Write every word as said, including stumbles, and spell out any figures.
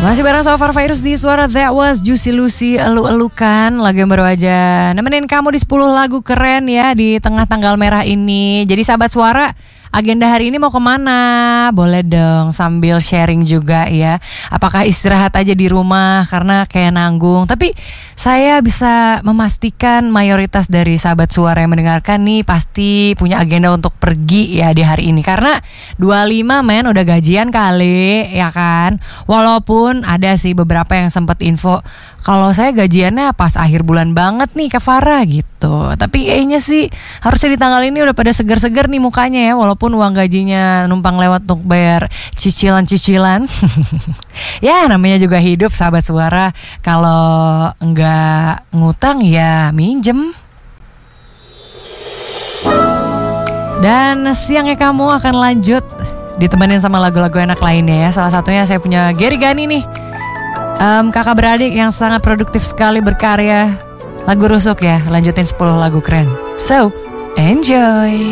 Masih bareng Sofar Virus di Suara That Was Juicy Lucy, elu-elukan, lagu yang baru aja nemenin kamu di sepuluh lagu keren ya di tengah tanggal merah ini. Jadi sahabat Suara, agenda hari ini mau kemana? Boleh dong sambil sharing juga ya. Apakah istirahat aja di rumah karena kayak nanggung? Tapi saya bisa memastikan mayoritas dari sahabat Suara yang mendengarkan nih pasti punya agenda untuk pergi ya di hari ini. Karena dua puluh lima men udah gajian kali ya kan. Walaupun ada sih beberapa yang sempat info kalau saya gajiannya pas akhir bulan banget nih Kak Farah gitu. Tapi kayaknya sih harusnya di tanggal ini udah pada segar-segar nih mukanya ya. Walaupun uang gajinya numpang lewat untuk bayar cicilan-cicilan. Ya namanya juga hidup sahabat Suara. Kalau enggak ngutang ya minjem. Dan siangnya kamu akan lanjut ditemenin sama lagu-lagu enak lainnya ya. Salah satunya saya punya Gary Gani nih. Um, kakak beradik yang sangat produktif sekali berkarya. Lagu rusuk ya, lanjutin sepuluh lagu keren. So, enjoy.